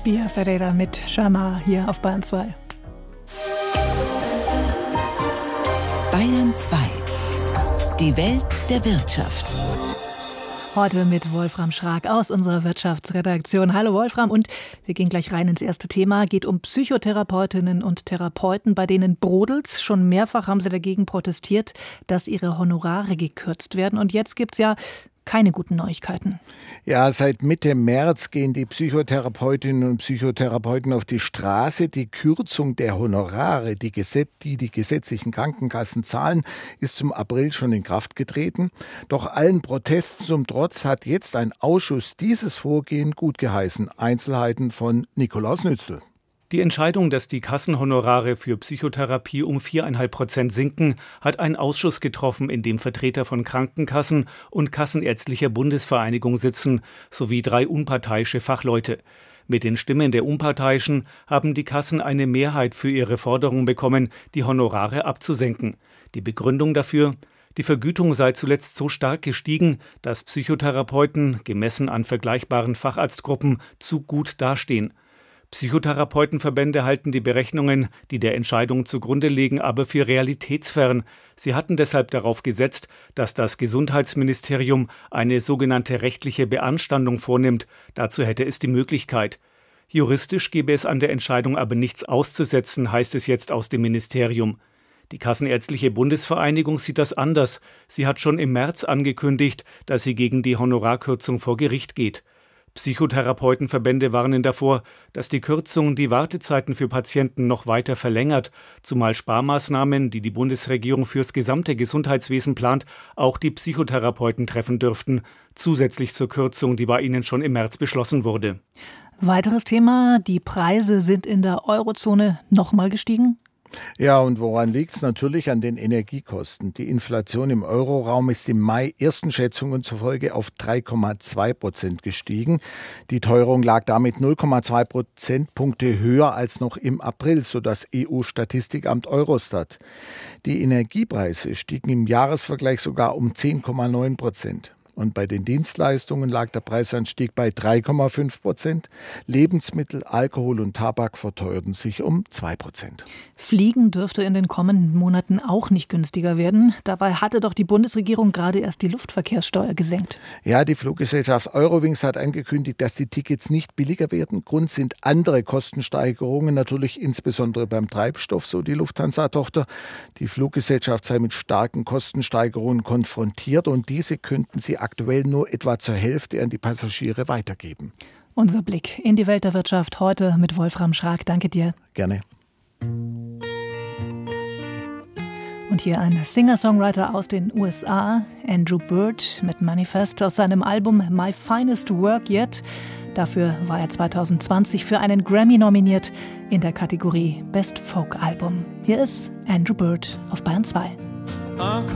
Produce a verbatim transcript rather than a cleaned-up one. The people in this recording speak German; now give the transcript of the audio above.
Bia Ferreira mit Sharma hier auf Bayern zwei. Bayern zwei. Die Welt der Wirtschaft. Heute mit Wolfram Schrag aus unserer Wirtschaftsredaktion. Hallo Wolfram, und wir gehen gleich rein ins erste Thema. Geht um Psychotherapeutinnen und Therapeuten, bei denen brodelt's. Schon mehrfach haben sie dagegen protestiert, dass ihre Honorare gekürzt werden. Und jetzt gibt's ja keine guten Neuigkeiten. Ja, seit Mitte März gehen die Psychotherapeutinnen und Psychotherapeuten auf die Straße. Die Kürzung der Honorare, die Gesetz, die, die gesetzlichen Krankenkassen zahlen, ist zum April schon in Kraft getreten. Doch allen Protesten zum Trotz hat jetzt ein Ausschuss dieses Vorgehen gutgeheißen. Einzelheiten von Nikolaus Nützel. Die Entscheidung, dass die Kassenhonorare für Psychotherapie um vier Komma fünf Prozent sinken, hat ein Ausschuss getroffen, in dem Vertreter von Krankenkassen und Kassenärztlicher Bundesvereinigung sitzen, sowie drei unparteiische Fachleute. Mit den Stimmen der Unparteiischen haben die Kassen eine Mehrheit für ihre Forderung bekommen, die Honorare abzusenken. Die Begründung dafür: Die Vergütung sei zuletzt so stark gestiegen, dass Psychotherapeuten, gemessen an vergleichbaren Facharztgruppen, zu gut dastehen. Psychotherapeutenverbände halten die Berechnungen, die der Entscheidung zugrunde liegen, aber für realitätsfern. Sie hatten deshalb darauf gesetzt, dass das Gesundheitsministerium eine sogenannte rechtliche Beanstandung vornimmt. Dazu hätte es die Möglichkeit. Juristisch gäbe es an der Entscheidung aber nichts auszusetzen, heißt es jetzt aus dem Ministerium. Die Kassenärztliche Bundesvereinigung sieht das anders. Sie hat schon im März angekündigt, dass sie gegen die Honorarkürzung vor Gericht geht. Psychotherapeutenverbände warnen davor, dass die Kürzung die Wartezeiten für Patienten noch weiter verlängert, zumal Sparmaßnahmen, die die Bundesregierung fürs gesamte Gesundheitswesen plant, auch die Psychotherapeuten treffen dürften, zusätzlich zur Kürzung, die bei ihnen schon im März beschlossen wurde. Weiteres Thema: Die Preise sind in der Eurozone nochmal gestiegen. Ja, und woran liegt es? Natürlich an den Energiekosten. Die Inflation im Euroraum ist im Mai ersten Schätzungen zufolge auf drei Komma zwei Prozent gestiegen. Die Teuerung lag damit null Komma zwei Prozentpunkte höher als noch im April, so das E U-Statistikamt Eurostat. Die Energiepreise stiegen im Jahresvergleich sogar um zehn Komma neun Prozent. Und bei den Dienstleistungen lag der Preisanstieg bei drei Komma fünf Prozent. Lebensmittel, Alkohol und Tabak verteuerten sich um zwei Prozent. Fliegen dürfte in den kommenden Monaten auch nicht günstiger werden. Dabei hatte doch die Bundesregierung gerade erst die Luftverkehrssteuer gesenkt. Ja, die Fluggesellschaft Eurowings hat angekündigt, dass die Tickets nicht billiger werden. Grund sind andere Kostensteigerungen, natürlich insbesondere beim Treibstoff, so die Lufthansa-Tochter. Die Fluggesellschaft sei mit starken Kostensteigerungen konfrontiert und diese könnten sie aktuell nur etwa zur Hälfte an die Passagiere weitergeben. Unser Blick in die Welt der Wirtschaft heute mit Wolfram Schrag. Danke dir. Gerne. Und hier ein Singer-Songwriter aus den U S A, Andrew Bird, mit Manifest aus seinem Album My Finest Work Yet. Dafür war er zwanzig zwanzig für einen Grammy nominiert in der Kategorie Best Folk Album. Hier ist Andrew Bird auf Bayern zwei.